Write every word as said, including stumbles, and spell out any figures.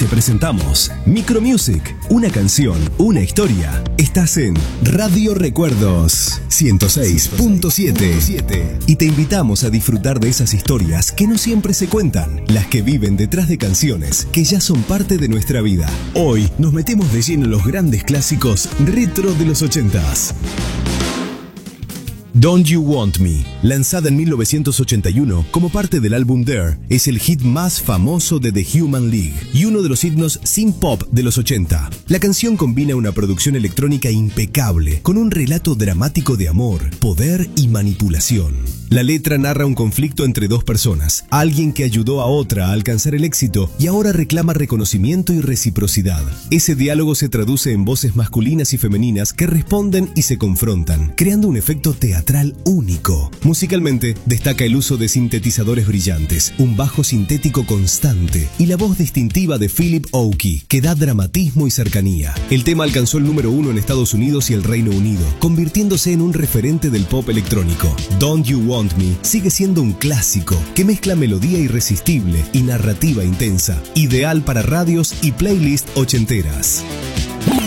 presentamos Micro Music, una canción, una historia. Estás en Radio Recuerdos ciento seis punto siete y te invitamos a disfrutar de esas historias que no siempre se cuentan, las que viven detrás de canciones que ya son parte de nuestra vida. Hoy nos metemos de lleno en los grandes clásicos retro de los ochentas. Don't You Want Me, lanzada en mil novecientos ochenta y uno como parte del álbum Dare, es el hit más famoso de The Human League y uno de los himnos synth pop de los ochenta. La canción combina una producción electrónica impecable con un relato dramático de amor, poder y manipulación. La letra narra un conflicto entre dos personas, alguien que ayudó a otra a alcanzar el éxito y ahora reclama reconocimiento y reciprocidad. Ese diálogo se traduce en voces masculinas y femeninas que responden y se confrontan, creando un efecto teatral único. Musicalmente, destaca el uso de sintetizadores brillantes, un bajo sintético constante y la voz distintiva de Philip Oakey, que da dramatismo y cercanía. El tema alcanzó el número uno en Estados Unidos y el Reino Unido, convirtiéndose en un referente del pop electrónico. Don't You Want Me sigue siendo un clásico que mezcla melodía irresistible y narrativa intensa, ideal para radios y playlists ochenteras.